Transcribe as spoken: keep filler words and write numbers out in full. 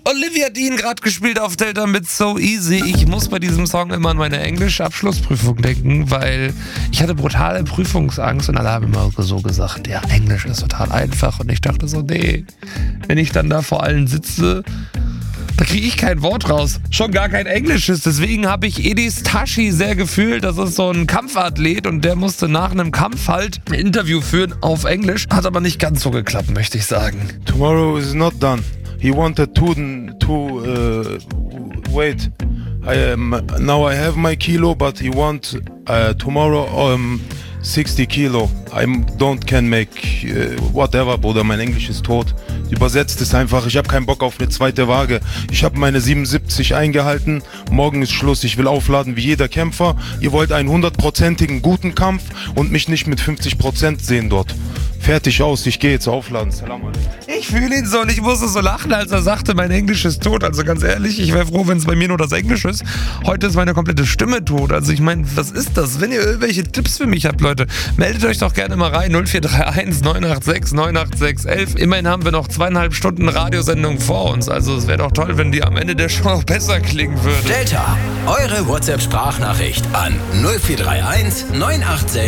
Olivia Dean gerade gespielt auf Delta mit So Easy. Ich muss bei diesem Song immer an meine englische Abschlussprüfung denken, weil ich hatte brutale Prüfungsangst und alle haben immer so gesagt, ja, Englisch ist total einfach. Und ich dachte so, nee, wenn ich dann da vor allen sitze, da kriege ich kein Wort raus. Schon gar kein Englisches. Deswegen habe ich Edis Tashi sehr gefühlt. Das ist so ein Kampfathlet und der musste nach einem Kampf halt ein Interview führen auf Englisch. Hat aber nicht ganz so geklappt, möchte ich sagen. Tomorrow is not done. He wanted to, to uh, wait. I, um, now I have my kilo, but he want uh, tomorrow um, sixty kilo. I don't can make uh, whatever, Bruder. Mein Englisch ist tot. Übersetzt ist einfach, ich habe keinen Bock auf eine zweite Waage. Ich habe meine siebenundsiebzig eingehalten. Morgen ist Schluss. Ich will aufladen wie jeder Kämpfer. Ihr wollt einen hundertprozentigen guten Kampf und mich nicht mit fünfzig Prozent sehen dort. Fertig aus, ich gehe jetzt aufladen. Salam alaikum. Ich fühle ihn so und ich musste so lachen, als er sagte, mein Englisch ist tot. Also ganz ehrlich, ich wäre froh, wenn es bei mir nur das Englisch ist. Heute ist meine komplette Stimme tot. Also ich meine, was ist das? Wenn ihr irgendwelche Tipps für mich habt, Leute, meldet euch doch gerne mal rein. null vier drei eins neun acht sechs neun acht sechs elf. Immerhin haben wir noch zweieinhalb Stunden Radiosendung vor uns. Also es wäre doch toll, wenn die am Ende der Show noch besser klingen würde. Delta, eure WhatsApp-Sprachnachricht an null vier drei eins neun acht sechs